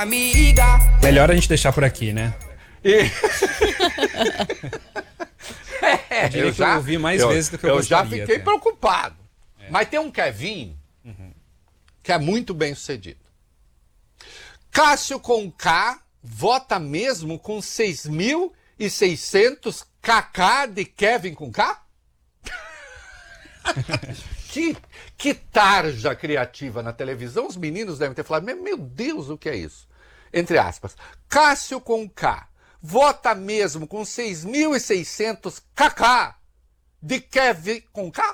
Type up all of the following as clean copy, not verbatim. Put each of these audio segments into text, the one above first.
Amiga. Melhor a gente deixar por aqui, né? Eu já ouvi mais vezes do que eu gostaria. Eu já fiquei até preocupado. Mas tem um Kevin que é muito bem sucedido. Cássio com K vota mesmo com 6.600 kk de Kevin com K? Que tarja criativa na televisão. Os meninos devem ter falado, meu Deus, o que é isso? Entre aspas, Cássio com K vota mesmo com 6.600 kk de Kevin com K?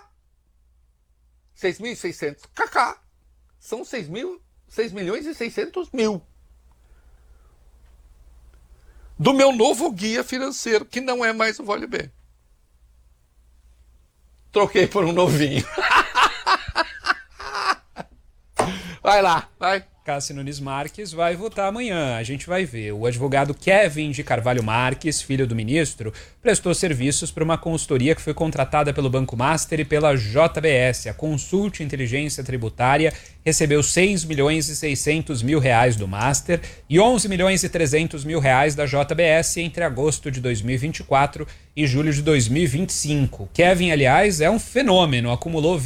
6.600 kk são 6.600.000 do meu novo guia financeiro, que não é mais o Vale Bem. Troquei por um novinho. Vai lá, vai. Cássio Nunes Marques vai votar amanhã. A gente vai ver. O advogado Kevin de Carvalho Marques, filho do ministro, prestou serviços para uma consultoria que foi contratada pelo Banco Master e pela JBS. A Consult Inteligência Tributária recebeu 6.600.000 reais do Master e 11.300.000 reais da JBS entre agosto de 2024 e julho de 2025. Kevin, aliás, é um fenômeno. Acumulou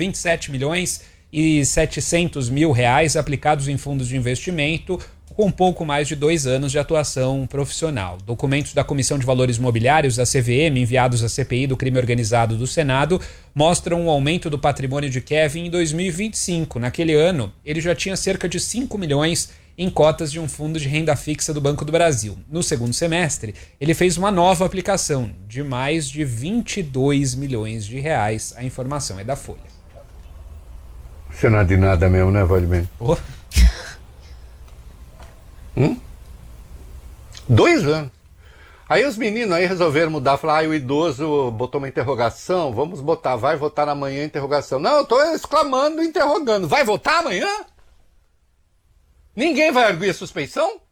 27.700.000 reais aplicados em fundos de investimento, com pouco mais de 2 anos de atuação profissional. Documentos da Comissão de Valores Mobiliários, da CVM, enviados à CPI do Crime Organizado do Senado, mostram um aumento do patrimônio de Kevin em 2025. Naquele ano, ele já tinha cerca de 5 milhões em cotas de um fundo de renda fixa do Banco do Brasil. No segundo semestre, ele fez uma nova aplicação de mais de 22 milhões de reais. A informação é da Folha. Você não é de nada mesmo, né, Vale Bem? Oh. 2 anos. Aí os meninos aí resolveram mudar, falaram, o idoso botou uma interrogação, vamos botar, vai votar amanhã, interrogação. Não, eu tô exclamando, interrogando. Vai votar amanhã? Ninguém vai arguir a suspeição?